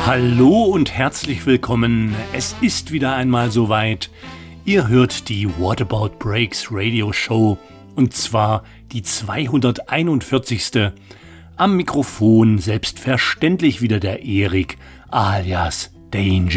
Hallo und herzlich willkommen. Es ist wieder einmal soweit. Ihr hört die What About Breaks Radio Show und zwar die 241. Am Mikrofon selbstverständlich wieder der Erik alias Danger.